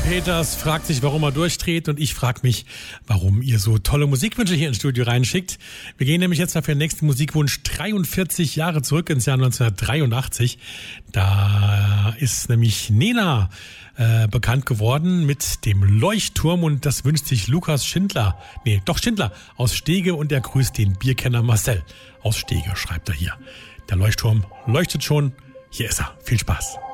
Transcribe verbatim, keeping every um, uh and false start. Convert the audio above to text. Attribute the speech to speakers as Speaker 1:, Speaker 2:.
Speaker 1: Peters fragt sich, warum er durchdreht, und ich frage mich, warum ihr so tolle Musikwünsche hier ins Studio reinschickt. Wir gehen nämlich jetzt mal für den nächsten Musikwunsch dreiundvierzig Jahre zurück ins Jahr neunzehnhundertdreiundachtzig. Da ist nämlich Nena äh, bekannt geworden mit dem Leuchtturm, und das wünscht sich Lukas Schindler, nee, doch Schindler aus Stege, und er grüßt den Bierkenner Marcel aus Stege, schreibt er hier. Der Leuchtturm leuchtet schon, hier ist er. Viel Spaß.